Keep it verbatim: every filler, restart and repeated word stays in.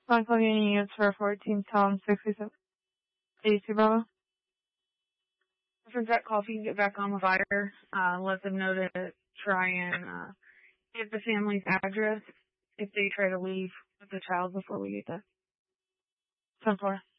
One plug-in units for fourteen Tom sixty-seven eighty-two Bravo. For Vet Coffee, get back on the fire. Uh, let them know to try and uh, get the family's address if they try to leave with the child before we get there. ten four.